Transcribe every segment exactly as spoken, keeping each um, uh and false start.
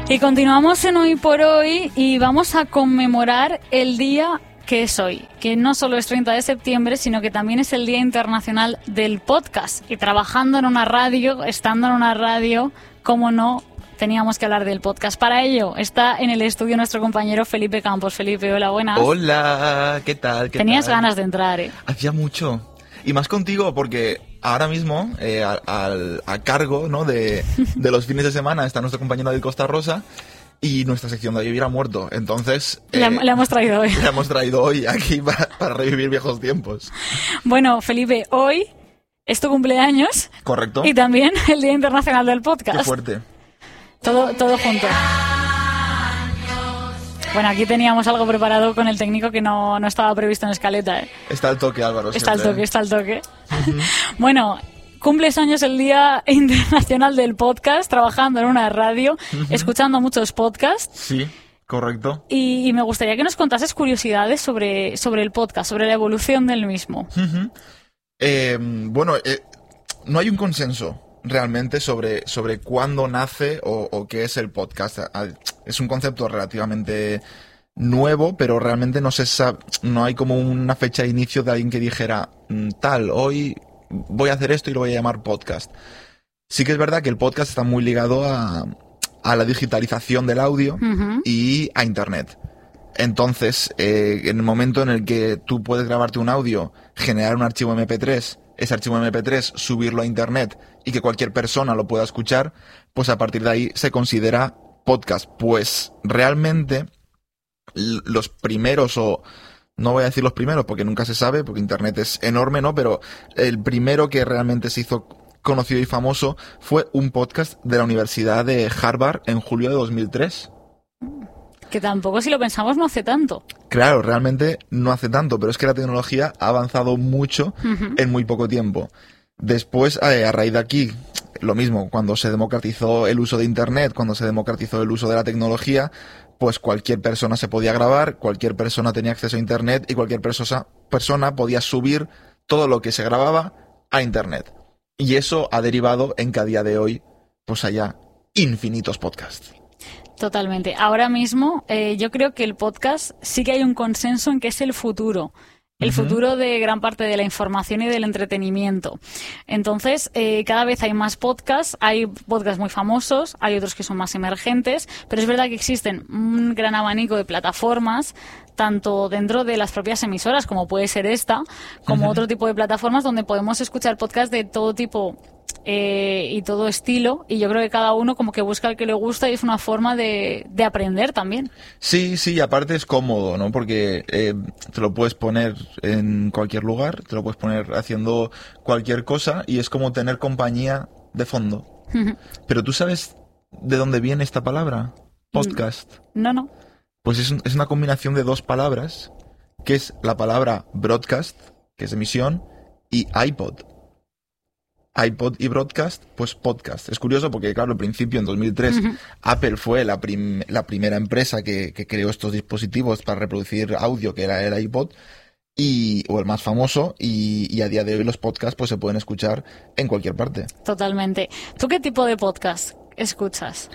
Y continuamos en Hoy por Hoy y vamos a conmemorar el día que es hoy, que no solo es treinta de septiembre, sino que también es el Día Internacional del Podcast. Y trabajando en una radio, estando en una radio, cómo no, teníamos que hablar del podcast. Para ello está en el estudio nuestro compañero Felipe Campos. Felipe, hola, buenas. Hola, ¿qué tal? ¿Qué Tenías tal? ganas de entrar, ¿eh? Hacía mucho. Y más contigo, porque ahora mismo, eh, a, a, a cargo, ¿no?, de, de los fines de semana está nuestro compañero David Costa Rosa y nuestra sección de Vivir ha muerto. Entonces... Eh, la, la hemos traído hoy. La hemos traído hoy aquí para, para revivir viejos tiempos. Bueno, Felipe, hoy es tu cumpleaños. Correcto. Y también el Día Internacional del Podcast. Qué fuerte. Todo, todo junto. Bueno, aquí teníamos algo preparado con el técnico que no, no estaba previsto en escaleta, ¿eh? Está al toque, Álvaro. Está al siempre. toque, está al toque. Uh-huh. Bueno, cumples años el Día Internacional del Podcast, trabajando en una radio, uh-huh. escuchando muchos podcasts. Sí, correcto. Y, y me gustaría que nos contases curiosidades sobre, sobre el podcast, sobre la evolución del mismo. Uh-huh. Eh, bueno, eh, no hay un consenso realmente sobre, sobre cuándo nace o, o qué es el podcast. Es un concepto relativamente nuevo, pero realmente no se sabe, no hay como una fecha de inicio de alguien que dijera tal, hoy voy a hacer esto y lo voy a llamar podcast. Sí que es verdad que el podcast está muy ligado a, a la digitalización del audio uh-huh. y a internet. Entonces, eh, en el momento en el que tú puedes grabarte un audio, generar un archivo eme pe tres, ese archivo eme pe tres, subirlo a internet y que cualquier persona lo pueda escuchar, pues a partir de ahí se considera podcast. Pues realmente los primeros, o no voy a decir los primeros porque nunca se sabe, porque internet es enorme, ¿no? Pero el primero que realmente se hizo conocido y famoso fue un podcast de la Universidad de Harvard en julio de dos mil tres. Que tampoco, si lo pensamos, no hace tanto. Claro, realmente no hace tanto, pero es que la tecnología ha avanzado mucho uh-huh. en muy poco tiempo. Después, eh, a raíz de aquí, lo mismo, cuando se democratizó el uso de internet, cuando se democratizó el uso de la tecnología, pues cualquier persona se podía grabar, cualquier persona tenía acceso a internet y cualquier persona, persona podía subir todo lo que se grababa a internet. Y eso ha derivado en que a día de hoy, pues haya infinitos podcasts. Totalmente. Ahora mismo eh, yo creo que el podcast sí que hay un consenso en que es el futuro. El uh-huh. futuro de gran parte de la información y del entretenimiento. Entonces, eh, cada vez hay más podcasts, hay podcasts muy famosos, hay otros que son más emergentes, pero es verdad que existen un gran abanico de plataformas, tanto dentro de las propias emisoras, como puede ser esta, como uh-huh. otro tipo de plataformas donde podemos escuchar podcasts de todo tipo eh, y todo estilo, y yo creo que cada uno como que busca el que le gusta y es una forma de, de aprender también. Sí, sí, aparte es cómodo, ¿no? Porque eh, te lo puedes poner en cualquier lugar, te lo puedes poner haciendo cualquier cosa y es como tener compañía de fondo. Uh-huh. Pero ¿tú sabes de dónde viene esta palabra? Podcast. No, no. Pues es, un, es una combinación de dos palabras, que es la palabra broadcast, que es emisión, y iPod. iPod y broadcast, pues podcast. Es curioso porque, claro, al principio, en dos mil tres, uh-huh. Apple fue la, prim- la primera empresa que, que creó estos dispositivos para reproducir audio, que era el iPod, y, o el más famoso, y, y a día de hoy los podcasts pues se pueden escuchar en cualquier parte. Totalmente. ¿Tú qué tipo de podcast escuchas?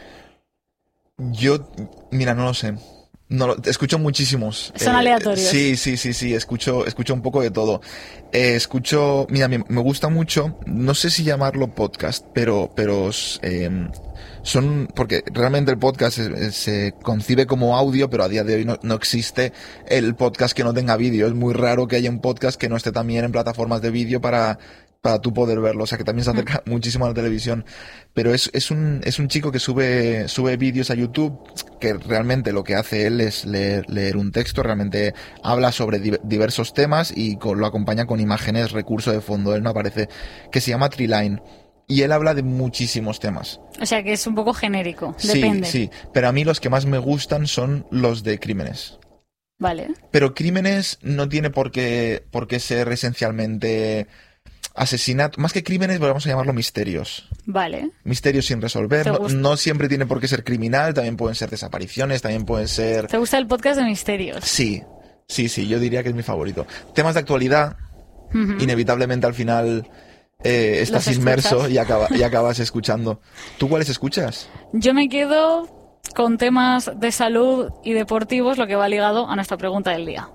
Yo, mira, no lo sé. No, lo, escucho muchísimos. Son eh, aleatorios. Sí, sí, sí, sí, escucho, escucho un poco de todo. Eh, escucho, mira, me, me gusta mucho, no sé si llamarlo podcast, pero, pero eh, son, porque realmente el podcast se, se concibe como audio, pero a día de hoy no, no existe el podcast que no tenga vídeo. Es muy raro que haya un podcast que no esté también en plataformas de vídeo para para tú poder verlo, o sea que también se acerca mm. muchísimo a la televisión, pero es, es un es un chico que sube sube vídeos a YouTube, que realmente lo que hace él es leer, leer un texto, realmente habla sobre di- diversos temas y con, lo acompaña con imágenes, recurso de fondo, él no aparece, que se llama Treeline, y él habla de muchísimos temas. O sea que es un poco genérico, sí, depende. Sí, pero a mí los que más me gustan son los de crímenes. Vale. Pero crímenes no tiene por qué, por qué ser esencialmente asesinato, más que crímenes, vamos a llamarlo misterios. Vale. Misterios sin resolver. No, no siempre tiene por qué ser criminal, también pueden ser desapariciones, también pueden ser... ¿Te gusta el podcast de misterios? Sí, sí, sí, yo diría que es mi favorito. Temas de actualidad, uh-huh. inevitablemente al final eh, estás inmerso y, acaba, y acabas escuchando. ¿Tú cuáles escuchas? Yo me quedo con temas de salud y deportivos, lo que va ligado a nuestra pregunta del día.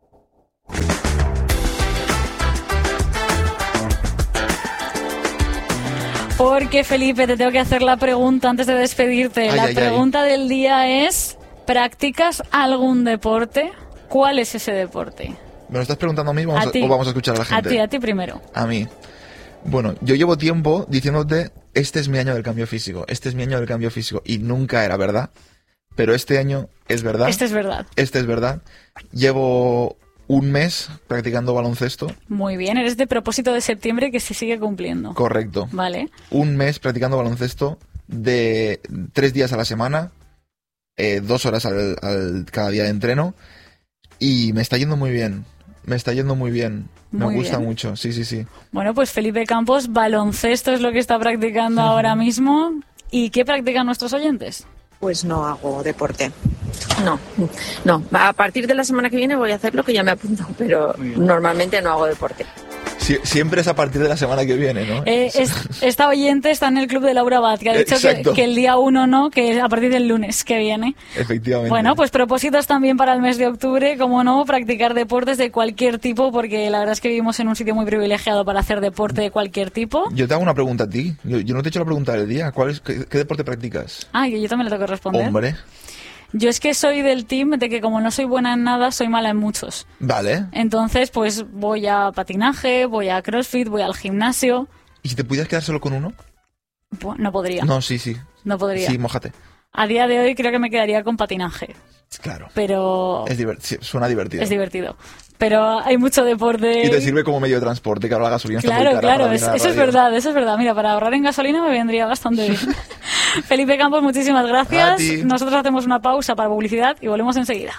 Porque, Felipe, te tengo que hacer la pregunta antes de despedirte. Ay, la ay, pregunta ay. del día es, ¿practicas algún deporte? ¿Cuál es ese deporte? ¿Me lo estás preguntando a mí vamos A a- ti. o vamos a escuchar a la gente? A ti, a ti primero. A mí. Bueno, yo llevo tiempo diciéndote, este es mi año del cambio físico, este es mi año del cambio físico, y nunca era verdad, pero este año es verdad. Este es verdad. Este es verdad. Llevo un mes practicando baloncesto. Muy bien, eres de propósito de septiembre que se sigue cumpliendo. Correcto. Vale. Un mes practicando baloncesto de tres días a la semana, eh, dos horas al, al- cada día de entreno, y me está yendo muy bien. Me está yendo muy bien. Me Muy gusta bien. mucho, sí, sí, sí. Bueno, pues Felipe Campos, baloncesto es lo que está practicando ahora mismo. ¿Y qué practican nuestros oyentes? Pues no hago deporte. No, no. A partir de la semana que viene voy a hacer lo que ya me he apuntado, pero normalmente no hago deporte. Sie- siempre es a partir de la semana que viene, ¿no? Eh, es- esta oyente está en el club de Laura Abad, que ha dicho que, Exacto. que el día uno no, que a partir del lunes que viene. Efectivamente. Bueno, pues propósitos también para el mes de octubre, como no, practicar deportes de cualquier tipo, porque la verdad es que vivimos en un sitio muy privilegiado para hacer deporte de cualquier tipo. Yo te hago una pregunta a ti. Yo, yo no te he hecho la pregunta del día. ¿Cuál es, qué, qué deporte practicas? Ah, que yo también le tengo que responder. Hombre. Yo es que soy del team de que como no soy buena en nada, soy mala en muchos. Vale. Entonces, pues voy a patinaje, voy a CrossFit, voy al gimnasio. ¿Y si te pudieras quedar solo con uno? Bu- No podría. No, sí, sí. No podría. Sí, mójate. A día de hoy creo que me quedaría con patinaje, Claro. pero Es divert- sí, suena divertido. es divertido. Pero hay mucho deporte. Y te sirve como medio de transporte, que ahora la gasolina está muy Claro, cara claro, para es- venir a la eso es radio. verdad, eso es verdad. Mira, para ahorrar en gasolina me vendría bastante bien. Felipe Campos, muchísimas A gracias. ti. Nosotros hacemos una pausa para publicidad y volvemos enseguida.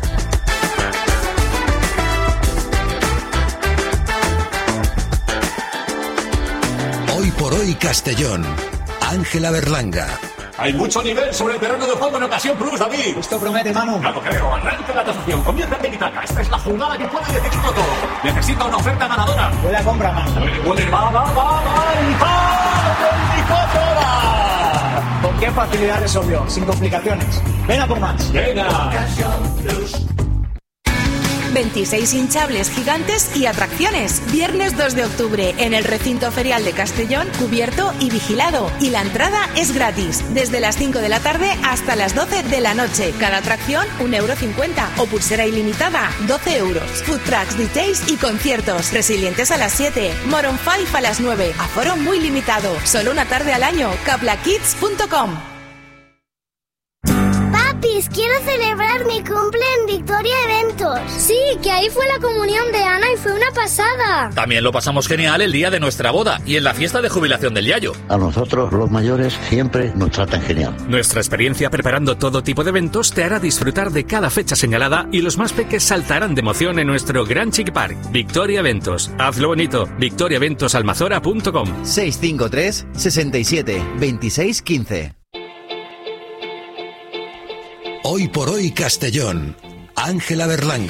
Hoy por hoy Castellón. Ángela Berlanga. Hay mucho nivel sobre el terreno de juego en Ocasión Plus, David. Esto promete, mano. Ya lo creo, arranca la tasación, comienza el tiki-taka. Esta es la jugada que puede decidirlo todo. Necesita una oferta ganadora. Huele a compra, mano. Puede, puede, va, va, va, va, y va, veinticuatro horas. ¿Con qué facilidad resolvió? Sin complicaciones. Ven a por más. Venga. veintiséis hinchables gigantes y atracciones. Viernes dos de octubre en el recinto ferial de Castellón, cubierto y vigilado. Y la entrada es gratis, desde las cinco de la tarde hasta las doce de la noche. Cada atracción, un euro cincuenta o pulsera ilimitada, doce euros. Food trucks, D Js y conciertos. Resilientes a las siete, Moron cinco a las nueve. Aforo muy limitado, solo una tarde al año. Caplakids punto com. Papis, quiero celebrar mi cumple en Victoria Eventos. Sí, que ahí fue la comunión de Ana y fue una pasada. También lo pasamos genial el día de nuestra boda y en la fiesta de jubilación del Yayo. A nosotros, los mayores, siempre nos tratan genial. Nuestra experiencia preparando todo tipo de eventos te hará disfrutar de cada fecha señalada y los más peques saltarán de emoción en nuestro Gran Chic Park. Victoria Eventos. Hazlo bonito. victoria eventos almazora punto com. seis cinco tres, sesenta y siete, veintiséis, quince. Hoy por hoy Castellón. Ángela Berlanga.